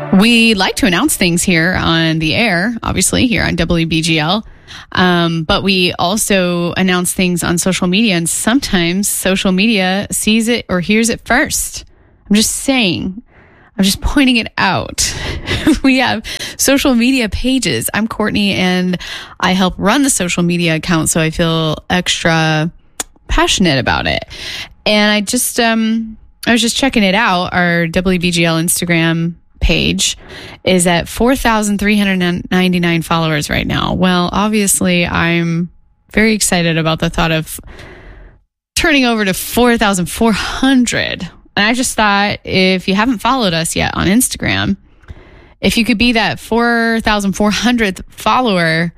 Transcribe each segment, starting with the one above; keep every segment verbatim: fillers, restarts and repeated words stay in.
We like to announce things here on the air, obviously, here on W B G L. Um, but we also announce things on social media, and sometimes social media sees it or hears it first. I'm just saying. I'm just pointing it out. We have social media pages. I'm Courtney, and I help run the social media account, so I feel extra passionate about it. And I just, um, I was just checking it out. Our W B G L Instagram page is at four thousand three hundred ninety-nine followers right now. Well, obviously, I'm very excited about the thought of turning over to four thousand four hundred. And I just thought, if you haven't followed us yet on Instagram, if you could be that four thousand four hundredth follower,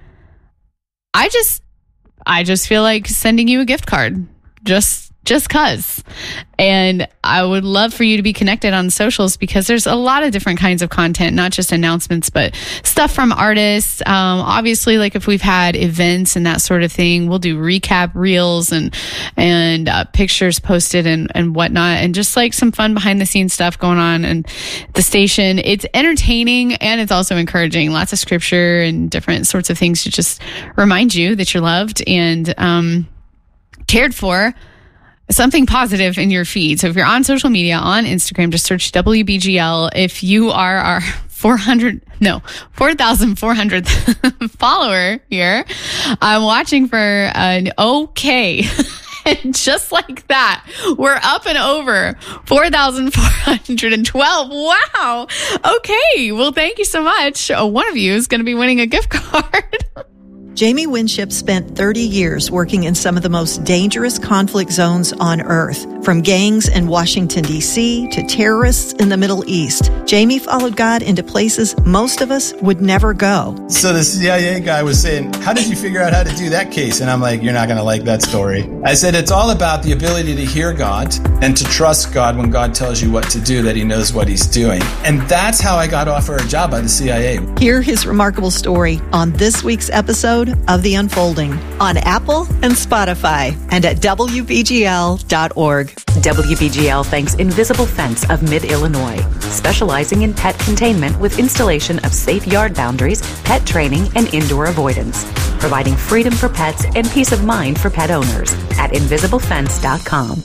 I just, I just feel like sending you a gift card. Just Just cause. And I would love for you to be connected on socials, because there's a lot of different kinds of content, not just announcements, but stuff from artists. Um, obviously, like if we've had events and that sort of thing, we'll do recap reels and, and uh, pictures posted and, and whatnot. And just like some fun behind the scenes stuff going on and the station. It's entertaining and it's also encouraging. Lots of scripture and different sorts of things to just remind you that you're loved and um, cared for. Something positive in your feed. So if you're on social media, on Instagram, just search W B G L. If you are our four hundred, no, four thousand four hundredth follower here, I'm watching for an okay. And just like that, we're up and over four thousand four hundred twelve. Wow. Okay. Well, thank you so much. One of you is going to be winning a gift card. Jamie Winship spent thirty years working in some of the most dangerous conflict zones on Earth, from gangs in Washington, D C to terrorists in the Middle East. Jamie followed God into places most of us would never go. So the C I A guy was saying, how did you figure out how to do that case? And I'm like, you're not going to like that story. I said, it's all about the ability to hear God and to trust God when God tells you what to do, that he knows what he's doing. And that's how I got offered a job by the C I A. Hear his remarkable story on this week's episode of The Unfolding on Apple and Spotify and at W B G L dot org. W B G L thanks Invisible Fence of Mid-Illinois, specializing in pet containment with installation of safe yard boundaries, pet training, and indoor avoidance, providing freedom for pets and peace of mind for pet owners at invisible fence dot com.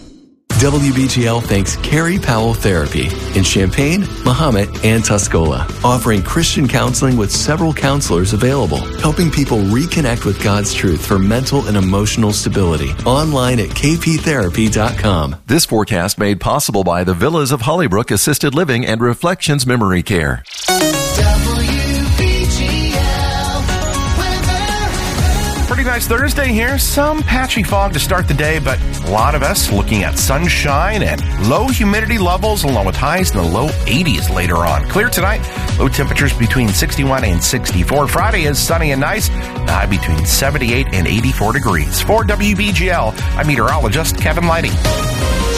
W B G L thanks Carrie Powell Therapy in Champaign, Mahomet, and Tuscola, offering Christian counseling with several counselors available, helping people reconnect with God's truth for mental and emotional stability. Online at k p therapy dot com. This forecast made possible by the Villas of Hollybrook Assisted Living and Reflections Memory Care. Pretty nice Thursday here. Some patchy fog to start the day, but a lot of us looking at sunshine and low humidity levels, along with highs in the low eighties later on. Clear tonight. Low temperatures between sixty-one and sixty-four. Friday is sunny and nice. The high between seventy-eight and eighty-four degrees. For W B G L, I'm meteorologist Kevin Lighting.